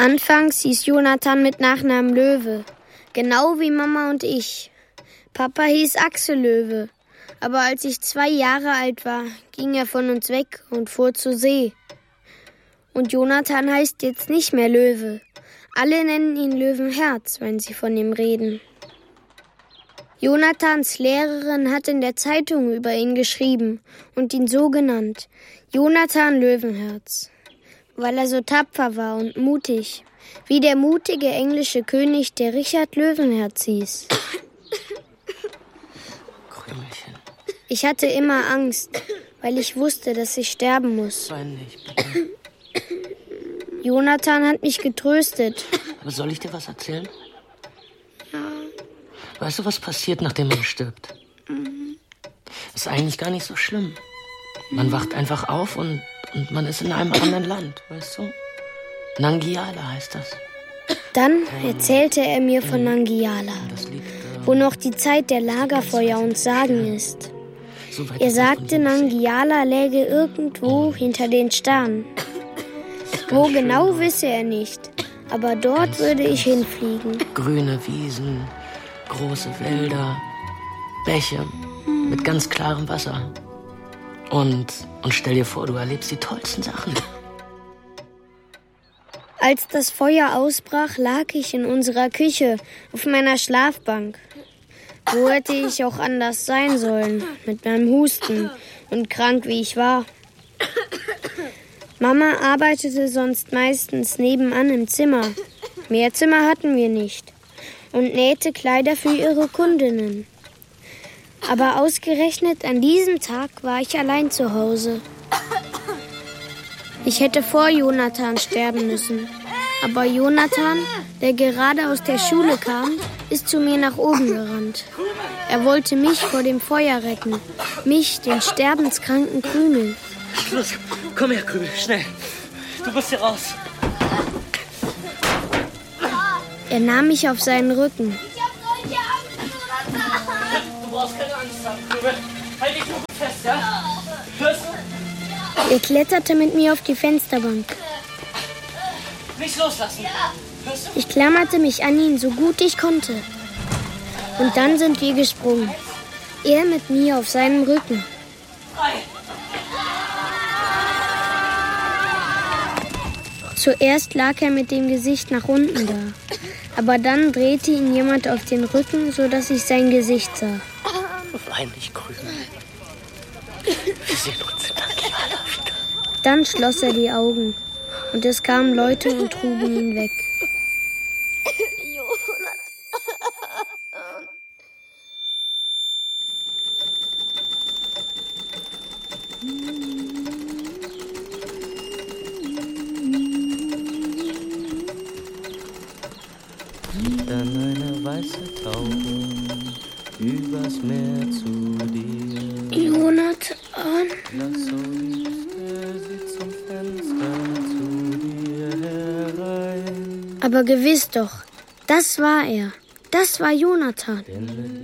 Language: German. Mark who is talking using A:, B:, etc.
A: Anfangs hieß Jonathan mit Nachnamen Löwe, genau wie Mama und ich. Papa hieß Axel Löwe, aber als ich 2 Jahre alt war, ging er von uns weg und fuhr zur See. Und Jonathan heißt jetzt nicht mehr Löwe. Alle nennen ihn Löwenherz, wenn sie von ihm reden. Jonathans Lehrerin hat in der Zeitung über ihn geschrieben und ihn so genannt: Jonathan Löwenherz, weil er so tapfer war und mutig, wie der mutige englische König, der Richard Löwenherz hieß.
B: Krümelchen.
A: Ich hatte immer Angst, weil ich wusste, dass ich sterben muss.
B: Wein nicht, bitte.
A: Jonathan hat mich getröstet.
B: Aber soll ich dir was erzählen?
A: Ja.
B: Weißt du, was passiert, nachdem man stirbt? Ist eigentlich gar nicht so schlimm. Man wacht einfach auf und man ist in einem anderen Land, weißt du? Nangiala heißt das.
A: Dann erzählte er mir von Nangiala,
B: Das liegt,
A: wo noch die Zeit der Lagerfeuer und Sagen ist.
B: so weit
A: Er
B: ist das von
A: sagte,
B: hier.
A: Nangiala läge irgendwo hinter den Sternen. Wo genau wisse er nicht, aber dort würde ich hinfliegen.
B: Grüne Wiesen, große Wälder, Bäche mit ganz klarem Wasser. Und stell dir vor, du erlebst die tollsten Sachen.
A: Als das Feuer ausbrach, lag ich in unserer Küche auf meiner Schlafbank. Wo hätte ich auch anders sein sollen, mit meinem Husten und krank wie ich war. Mama arbeitete sonst meistens nebenan im Zimmer. Mehr Zimmer hatten wir nicht. Und nähte Kleider für ihre Kundinnen. Aber ausgerechnet an diesem Tag war ich allein zu Hause. Ich hätte vor Jonathan sterben müssen. Aber Jonathan, der gerade aus der Schule kam, ist zu mir nach oben gerannt. Er wollte mich vor dem Feuer retten. Mich, den sterbenskranken Krümel.
B: Los, komm her, Krümel, schnell. Du musst hier raus.
A: Er nahm mich auf seinen Rücken.
C: Ich hab solche Angst, Jonathan.
B: Du brauchst keine Angst haben, Krümel. Halt dich nur gut fest, ja? Hörst du?
A: Er kletterte mit mir auf die Fensterbank.
B: Nicht loslassen. Hörst du?
A: Ich klammerte mich an ihn, so gut ich konnte. Und dann sind wir gesprungen. Er mit mir auf seinem Rücken.
B: Frei.
A: Zuerst lag er mit dem Gesicht nach unten da. Aber dann drehte ihn jemand auf den Rücken, sodass ich sein Gesicht sah.
B: Wein nicht, Krümel. Wir sehen uns in Nangiala wieder.
A: Dann schloss er die Augen. Und es kamen Leute und trugen ihn weg.
D: Dann eine weiße Taube übers Meer zu dir.
A: Jonathan?
D: Lass so liebste sie zum Fenster zu dir herein.
A: Aber gewiss doch, das war er. Das war Jonathan.
D: Denn mit